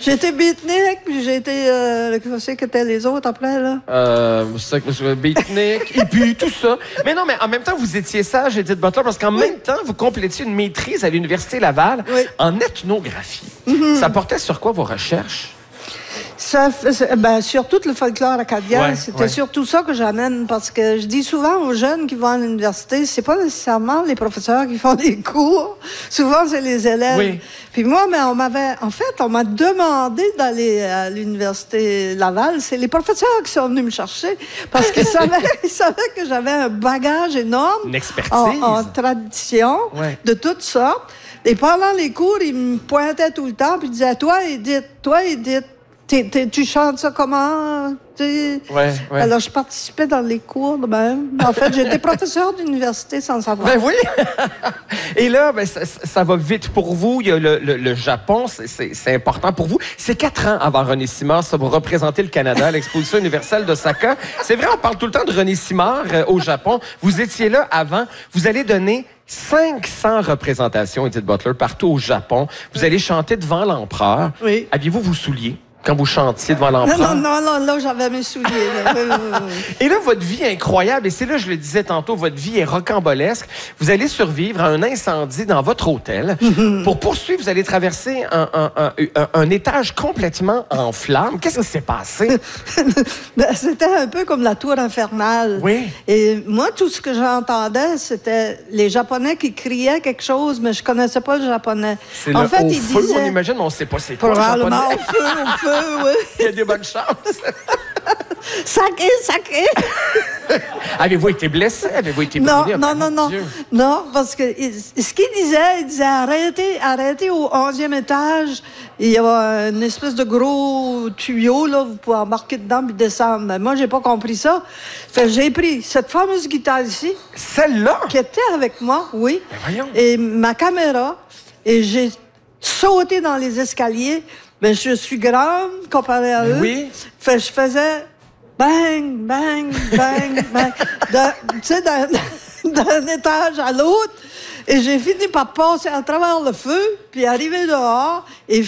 J'ai été beatnik, puis j'ai été... Qu'est-ce que étaient les autres après, là? C'est ça que beatnik, et puis tout ça. Mais non, mais en même temps, vous étiez sage, Edith Butler, parce qu'en même temps, vous complétiez une maîtrise à l'Université Laval en ethnographie. Ça portait sur quoi vos recherches? Sur tout le folklore acadien, c'était surtout ça que j'amène, parce que je dis souvent aux jeunes qui vont à l'université, c'est pas nécessairement les professeurs qui font des cours, souvent c'est les élèves. Oui. Puis moi, on m'a demandé d'aller à l'université Laval, c'est les professeurs qui sont venus me chercher, parce qu'ils savaient que j'avais un bagage énorme. Une expertise. En tradition, de toutes sortes. Et pendant les cours, ils me pointaient tout le temps, puis ils disaient, toi, Edith, tu chantes ça comment? Alors, je participais dans les cours de même. En fait, j'étais professeur d'université sans savoir. Ben oui! Et là, ça va vite pour vous. Il y a le Japon, c'est important pour vous. C'est 4 ans avant René Simard, ça, vous représentez le Canada à l'Exposition universelle d'Osaka. C'est vrai, on parle tout le temps de René Simard au Japon. Vous étiez là avant. Vous allez donner 500 représentations, Edith Butler, partout au Japon. Vous allez chanter devant l'empereur. Oui. Aviez-vous vos souliers quand vous chantiez devant l'empereur? Non, là, j'avais mes souliers. Et là, votre vie est incroyable. Et c'est là, je le disais tantôt, votre vie est rocambolesque. Vous allez survivre à un incendie dans votre hôtel. Pour poursuivre, vous allez traverser un étage complètement en flammes. Qu'est-ce qui s'est passé? C'était un peu comme la tour infernale. Oui. Et moi, tout ce que j'entendais, c'était les Japonais qui criaient quelque chose, mais je connaissais pas le japonais. C'est en fait, ils disaient... on imagine, mais on sait pas c'est quoi, probablement au feu. Oui. Il y a des bonnes chances. Sacré! Avez-vous été blessé? Avez-vous été brûlé? Non. Non, parce que ce qu'il disait, il disait arrêtez au 11e étage. Il y a une espèce de gros tuyau, là, vous pouvez embarquer dedans puis descendre. Mais moi, j'ai pas compris ça. Fait que j'ai pris cette fameuse guitare ici. Celle-là? Qui était avec moi, oui. Ben voyons. Et ma caméra. Et j'ai sauté dans les escaliers. Mais je suis grande comparée à eux. Oui. Fait que je faisais bang, bang, bang, bang. Tu sais, d'un étage à l'autre. Et j'ai fini par passer à travers le feu, puis arriver dehors et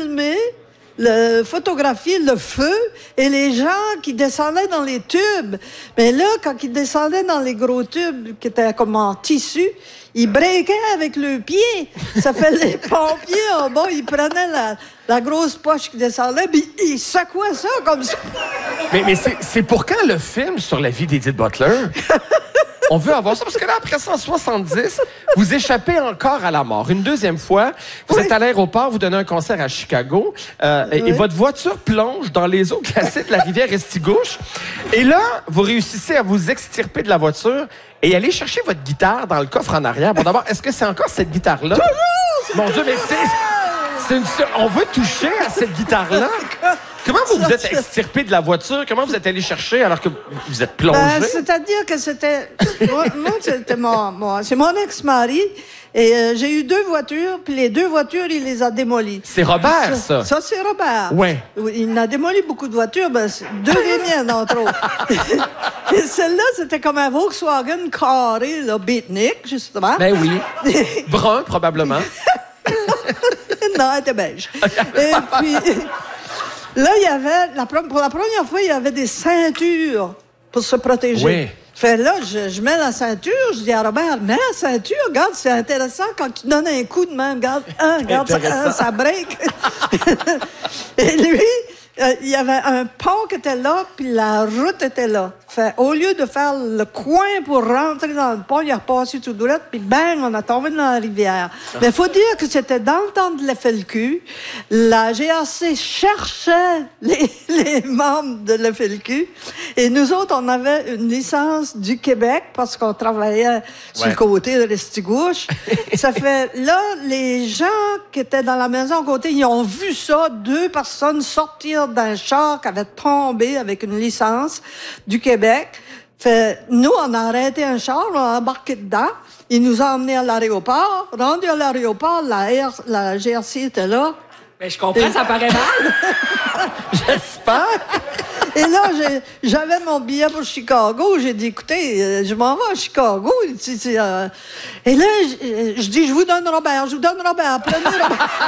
photographier le feu et les gens qui descendaient dans les tubes. Mais là, quand ils descendaient dans les gros tubes qui étaient comme en tissu, ils breakaient avec le pied. Ça fait les pompiers en bas, ils prenaient la grosse poche qui descendait, puis ils secouaient ça comme ça. Mais c'est pour quand le film sur la vie d'Edith Butler? On veut avoir ça, parce que là, après 170, vous échappez encore à la mort. Une deuxième fois, vous êtes à l'aéroport, vous donnez un concert à Chicago, et votre voiture plonge dans les eaux glacées de la rivière Estigouche. Et là, vous réussissez à vous extirper de la voiture et aller chercher votre guitare dans le coffre en arrière. Bon, d'abord, est-ce que c'est encore cette guitare-là? Mon Dieu, mais on veut toucher à cette guittarre-là. Comment vous êtes extirpé de la voiture? Comment vous êtes allé chercher alors que vous êtes plongé? C'est-à-dire que c'était... moi, c'était c'est mon ex-mari. Et j'ai eu 2 voitures, puis les 2 voitures, il les a démolies. C'est Robert, ça? Ça, c'est Robert. Oui. Il a démoli beaucoup de voitures, 2 des miennes, entre autres. Et celle-là, c'était comme un Volkswagen carré, là, beatnik, justement. Ben oui. Brun, probablement. Non, elle était beige. Et puis... Là, il y avait, pour la première fois, il y avait des ceintures pour se protéger. Oui. Fait là, je mets la ceinture, je dis à Robert, mets la ceinture, regarde, c'est intéressant quand tu donnes un coup de main, regarde ça break. Et lui, il y avait un pont qui était là, puis la route était là. Fait, au lieu de faire le coin pour rentrer dans le pont, il a repassé tout droit, puis bang, on a tombé dans la rivière. Mais il faut dire que c'était dans le temps de l'FLQ. La GRC cherchait les membres de l'FLQ. Et nous autres, on avait une licence du Québec parce qu'on travaillait sur le côté de l'Estigouche. Ça fait, là, les gens qui étaient dans la maison à côté, ils ont vu ça, 2 personnes sortir d'un char qui avait tombé avec une licence du Québec. Fait, nous, on a arrêté un char, on a embarqué dedans. Il nous a emmenés à l'aéroport. Rendu à l'aéroport, la GRC était là. Mais je comprends, ça paraît mal. J'espère. Et là, j'avais mon billet pour Chicago. J'ai dit, écoutez, je m'en vais à Chicago. Et là, je dis, je vous donne Robert. Prenez Robert.